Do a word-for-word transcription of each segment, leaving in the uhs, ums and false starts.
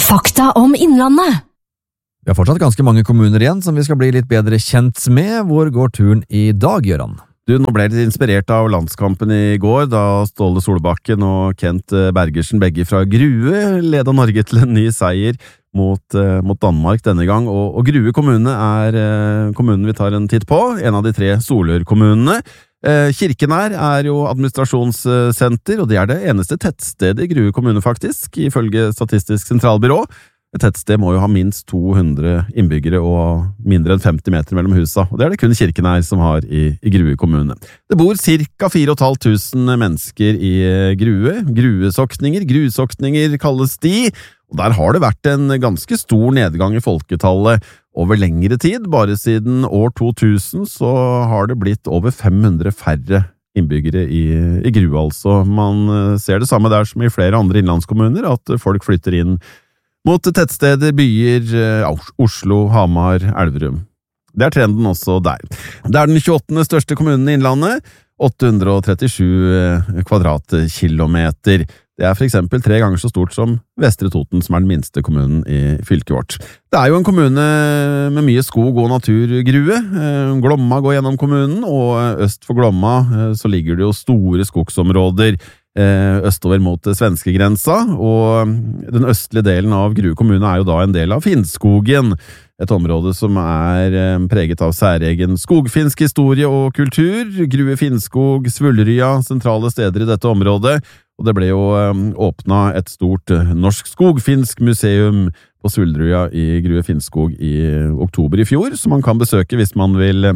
Fakta om Innlandet. Vi har fortsatt ganske mange kommuner igjen som vi skal bli litt bedre kjent med. Hvor går turen i dag, Gøran? Du, nå ble jeg litt inspirert av landskampen i går, da Ståle Solbakken og Kent Bergersen, begge fra Grue, ledet Norge til en ny seier mot, uh, mot Danmark denne gang. Og, og Grue kommune er uh, kommunen vi tar en titt på, en av de tre Solør-kommunene. Uh, Kirkenær er jo administrasjonssenter, og det er det eneste tettstedet i Grue kommune faktisk, ifølge Statistisk sentralbyrå. Et tettsted må jo ha minst to hundre innbyggere og mindre enn femti meter mellom husa, og det er det kun Kirkenær som har i, i Grue kommune. Det bor ca. fire tusen fem hundre mennesker i Grue. Gruesokninger, grusokninger kalles de, og der har det vært en ganske stor nedgang i folketallet over lengre tid. Bare siden år to tusen så har det blitt over fem hundre færre innbyggere i, i Grue, altså. Man ser det samme der som i flere andre innlandskommuner, at folk flytter inn mot tettsteder, byer, Oslo, Hamar, Elverum. Det er trenden også der. Det er den tjueåttende største kommunen i Innlandet, åtte hundre trettisju kvadratkilometer. Det er for eksempel tre ganger så stort som Vestre Toten, som er den minste kommunen i fylket vårt. Det er jo en kommune med mye skog og natur, Grue. Glomma går gjennom kommunen, og øst for Glomma så ligger det jo store skogsområder østover mot svenskegrensa, og den østlige delen av Grue kommune er jo da en del av Finnskogen, et område som er preget av særegen skogfinsk historie og kultur. Grue Finnskog, Svulrya, sentrale steder i dette området, og det ble jo åpnet et stort norsk skogfinsk museum på Svulrya i Grue Finnskog i oktober i fjor, som man kan besøke hvis man vil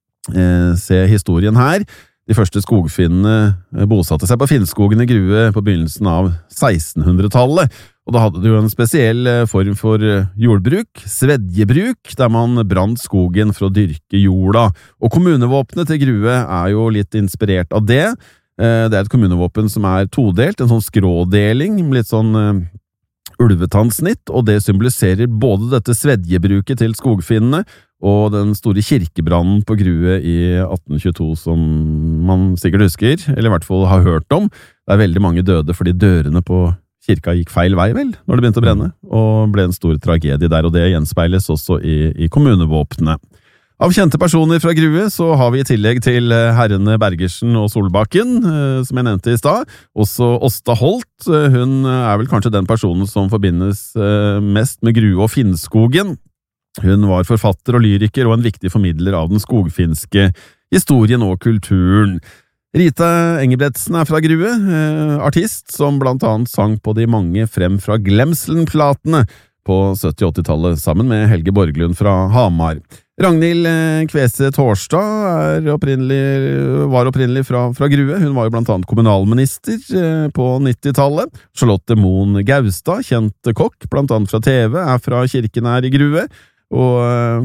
eh, se historien her. De første skogfinnene bosatte seg på Finnskogen i Grue på begynnelsen av sekstenhundretallet, og da hadde det jo en spesiell form for jordbruk, svedjebruk, der man brant skogen for å dyrke jorda. Og kommunevåpenet til Grue er jo litt inspirert av det. Det er et kommunevåpen som er todelt, en sånn skrådeling, med litt sånn ulvetannsnitt, og det symboliserer både dette svedjebruket til skogfinnene, og den store kirkebrannen på Grue i atten tjueto som man sikkert husker, eller i hvert fall har hørt om. Det er veldig mange døde fordi dørene på kirka gikk feil vei, vel, når det begynte å brenne, og ble en stor tragedie der, og det gjenspeiles også i, i kommunevåpnene. Av kjente personer fra Grue så har vi i tillegg til herrene Bergersen og Solbakken, som jeg nevnte i stad, også Åsta Holt. Hun er vel kanskje den personen som forbindes mest med Grue og Finnskogen. Hun var forfatter og lyriker og en viktig formidler av den skogfinske historien og kulturen. Rita Engebretsen er fra Grue, eh, artist som blant annet sang på de mange Frem fra Glemselen-platene på sytti- og åttitallet, sammen med Helge Borglund fra Hamar. Ragnhild Kvese Tårstad er opprinnelig, var opprinnelig fra, fra Grue. Hun var jo blant annet kommunalminister eh, på nittitallet. Charlotte Moen Gaustad, kjent kokk, blant annet fra T V, er fra Kirkenær i Grue. Og,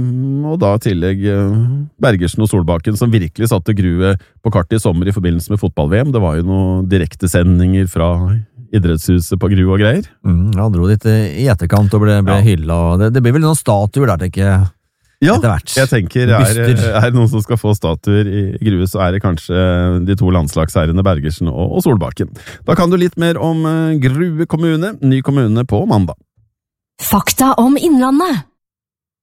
og da tillegg Bergersen og Solbakken, som virkelig satte Grue på kartet i sommer i forbindelse med fotball-V M. Det var jo noen direktesendinger fra idrettshuset på Grue og greier. Mm, han dro dit i etterkant og ble, ble ja. hyllet. Det, det blir vel noen statuer der, tenker jeg. Ja, etter hvert. Jeg tenker er, er noen som skal få statuer i Grue, så er det kanskje de to landslagsherrene Bergersen og, og Solbakken. Da kan du litt mer om Grue kommune, ny kommune på mandag. Fakta om Innlandet.